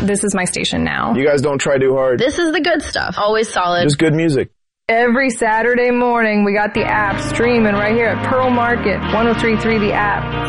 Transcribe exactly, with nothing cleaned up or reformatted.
this is my station now. You guys don't try too hard. This is the good stuff. Always solid. Just good music. Every Saturday morning, we got the app streaming right here at Pearl Market, one oh three point three The App.